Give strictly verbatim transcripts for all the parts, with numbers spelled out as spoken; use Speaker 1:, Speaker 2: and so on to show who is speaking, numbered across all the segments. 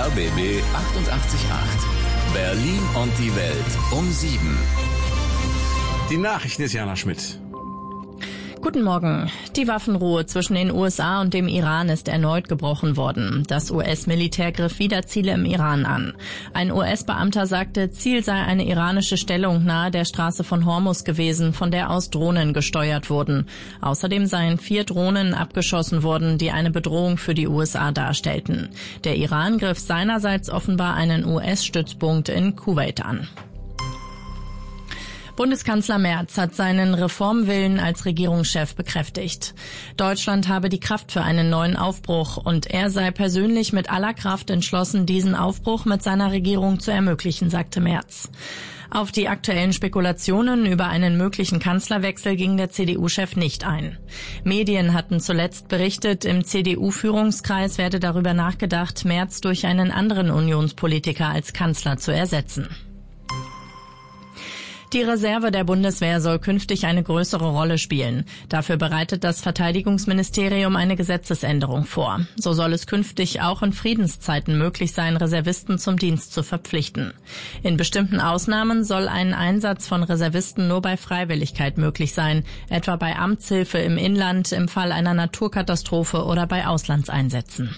Speaker 1: R B B achtundachtzig Komma acht. Berlin und die Welt um sieben.
Speaker 2: Die Nachrichten ist Jana Schmidt.
Speaker 3: Guten Morgen. Die Waffenruhe zwischen den U S A und dem Iran ist erneut gebrochen worden. Das U S-Militär griff wieder Ziele im Iran an. Ein U S-Beamter sagte, Ziel sei eine iranische Stellung nahe der Straße von Hormuz gewesen, von der aus Drohnen gesteuert wurden. Außerdem seien vier Drohnen abgeschossen worden, die eine Bedrohung für die U S A darstellten. Der Iran griff seinerseits offenbar einen U S-Stützpunkt in Kuwait an. Bundeskanzler Merz hat seinen Reformwillen als Regierungschef bekräftigt. Deutschland habe die Kraft für einen neuen Aufbruch und er sei persönlich mit aller Kraft entschlossen, diesen Aufbruch mit seiner Regierung zu ermöglichen, sagte Merz. Auf die aktuellen Spekulationen über einen möglichen Kanzlerwechsel ging der C D U-Chef nicht ein. Medien hatten zuletzt berichtet, im C D U-Führungskreis werde darüber nachgedacht, Merz durch einen anderen Unionspolitiker als Kanzler zu ersetzen. Die Reserve der Bundeswehr soll künftig eine größere Rolle spielen. Dafür bereitet das Verteidigungsministerium eine Gesetzesänderung vor. So soll es künftig auch in Friedenszeiten möglich sein, Reservisten zum Dienst zu verpflichten. In bestimmten Ausnahmen soll ein Einsatz von Reservisten nur bei Freiwilligkeit möglich sein, etwa bei Amtshilfe im Inland, im Fall einer Naturkatastrophe oder bei Auslandseinsätzen.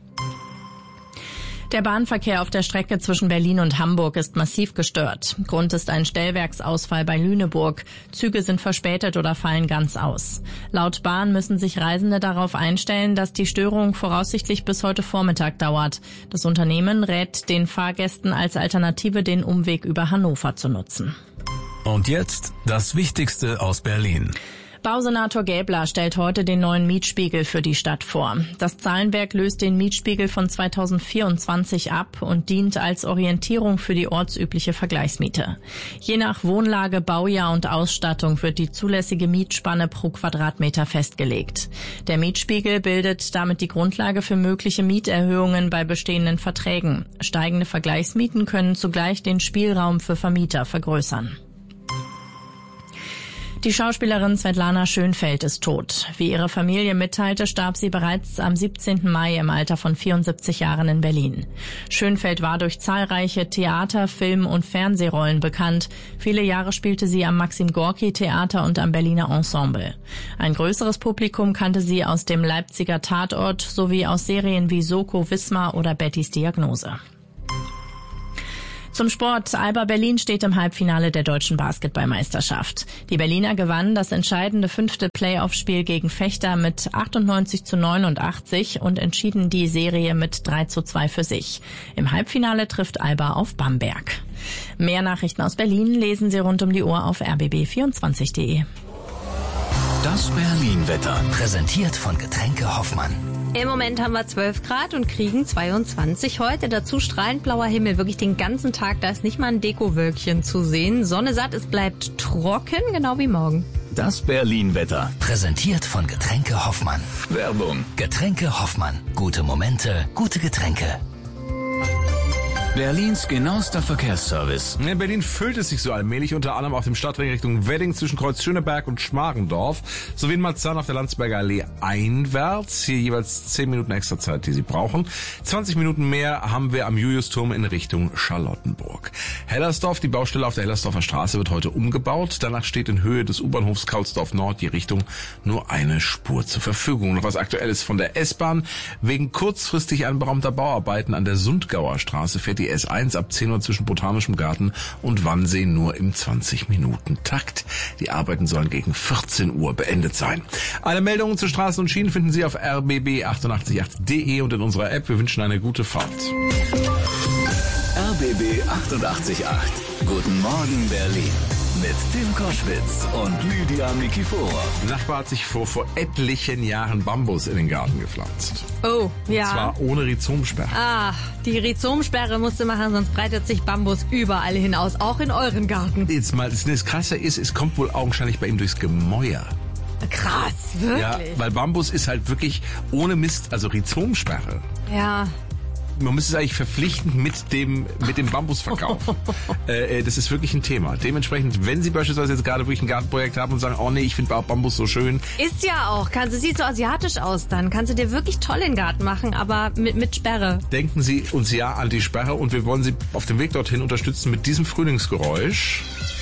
Speaker 3: Der Bahnverkehr auf der Strecke zwischen Berlin und Hamburg ist massiv gestört. Grund ist ein Stellwerksausfall bei Lüneburg. Züge sind verspätet oder fallen ganz aus. Laut Bahn müssen sich Reisende darauf einstellen, dass die Störung voraussichtlich bis heute Vormittag dauert. Das Unternehmen rät den Fahrgästen als Alternative, den Umweg über Hannover zu nutzen.
Speaker 1: Und jetzt das Wichtigste aus Berlin.
Speaker 3: Bausenator Gäbler stellt heute den neuen Mietspiegel für die Stadt vor. Das Zahlenwerk löst den Mietspiegel von zweitausendvierundzwanzig ab und dient als Orientierung für die ortsübliche Vergleichsmiete. Je nach Wohnlage, Baujahr und Ausstattung wird die zulässige Mietspanne pro Quadratmeter festgelegt. Der Mietspiegel bildet damit die Grundlage für mögliche Mieterhöhungen bei bestehenden Verträgen. Steigende Vergleichsmieten können zugleich den Spielraum für Vermieter vergrößern. Die Schauspielerin Svetlana Schönfeld ist tot. Wie ihre Familie mitteilte, starb sie bereits am siebzehnten Mai im Alter von vierundsiebzig Jahren in Berlin. Schönfeld war durch zahlreiche Theater-, Film- und Fernsehrollen bekannt. Viele Jahre spielte sie am Maxim-Gorki-Theater und am Berliner Ensemble. Ein größeres Publikum kannte sie aus dem Leipziger Tatort sowie aus Serien wie Soko Wismar oder Bettys Diagnose. Zum Sport. Alba Berlin steht im Halbfinale der deutschen Basketballmeisterschaft. Die Berliner gewannen das entscheidende fünfte Playoff-Spiel gegen Fechter mit achtundneunzig zu neunundachtzig und entschieden die Serie mit drei zu zwei für sich. Im Halbfinale trifft Alba auf Bamberg. Mehr Nachrichten aus Berlin lesen Sie rund um die Uhr auf r b b vierundzwanzig punkt de.
Speaker 1: Das Berlin-Wetter.
Speaker 4: Präsentiert von Getränke Hoffmann.
Speaker 5: Im Moment haben wir zwölf Grad und kriegen zweiundzwanzig heute. Dazu strahlend blauer Himmel, wirklich den ganzen Tag. Da ist nicht mal ein Dekowölkchen zu sehen. Sonne satt, es bleibt trocken, genau wie morgen.
Speaker 1: Das Berlin-Wetter.
Speaker 4: Präsentiert von Getränke Hoffmann.
Speaker 1: Werbung.
Speaker 4: Getränke Hoffmann. Gute Momente, gute Getränke.
Speaker 1: Berlins genauester Verkehrsservice.
Speaker 2: In Berlin füllt es sich so allmählich, unter anderem auf dem Stadtring Richtung Wedding zwischen Kreuz Schöneberg und Schmarendorf, sowie in Marzahn auf der Landsberger Allee einwärts. Hier jeweils zehn Minuten extra Zeit, die Sie brauchen. zwanzig Minuten mehr haben wir am Juliusturm in Richtung Charlottenburg. Hellersdorf, die Baustelle auf der Hellersdorfer Straße wird heute umgebaut. Danach steht in Höhe des U-Bahnhofs Kaulsdorf Nord die Richtung nur eine Spur zur Verfügung. Noch was Aktuelles von der S-Bahn. Wegen kurzfristig anberaumter Bauarbeiten an der Sundgauer Straße fährt die S eins ab zehn Uhr zwischen Botanischem Garten und Wannsee nur im zwanzig Minuten Takt. Die Arbeiten sollen gegen vierzehn Uhr beendet sein. Alle Meldungen zu Straßen und Schienen finden Sie auf r b b achtundachtzig Punkt acht punkt de und in unserer App. Wir wünschen eine gute Fahrt.
Speaker 1: R B B achtundachtzig Komma acht. Guten Morgen Berlin. Mit Tim Koschwitz und Lydia Nikiforov.
Speaker 2: Der Nachbar hat sich vor, vor etlichen Jahren Bambus in den Garten gepflanzt.
Speaker 5: Oh, ja.
Speaker 2: Und zwar ohne Rhizomsperre.
Speaker 5: Ah, die Rhizomsperre musste machen, sonst breitet sich Bambus überall hinaus, auch in euren Garten.
Speaker 2: Jetzt mal, das, das Krasse ist, es kommt wohl augenscheinlich bei ihm durchs Gemäuer.
Speaker 5: Krass, wirklich.
Speaker 2: Ja, weil Bambus ist halt wirklich ohne Mist, also Rhizomsperre.
Speaker 5: Ja.
Speaker 2: man müsste es eigentlich verpflichtend mit dem mit dem Bambus verkaufen. äh, das ist wirklich ein Thema. Dementsprechend, wenn Sie beispielsweise jetzt gerade wirklich ein Gartenprojekt haben und sagen, oh nee, ich finde Bambus so schön.
Speaker 5: Ist ja auch. Kannst du, sieht so asiatisch aus dann. Kannst du dir wirklich toll in den Garten machen, aber mit, mit Sperre.
Speaker 2: Denken Sie uns ja an die Sperre und wir wollen Sie auf dem Weg dorthin unterstützen mit diesem Frühlingsgeräusch.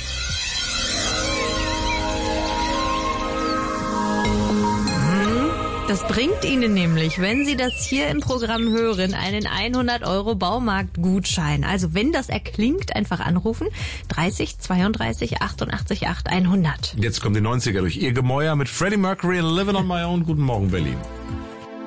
Speaker 5: Das bringt Ihnen nämlich, wenn Sie das hier im Programm hören, einen hundert Euro Baumarktgutschein. Also wenn das erklingt, einfach anrufen. dreißig zweiunddreißig achtundachtzig acht hundert.
Speaker 2: Jetzt kommen die neunziger durch Ihr Gemäuer mit Freddie Mercury and Living on My Own. Guten Morgen, Berlin.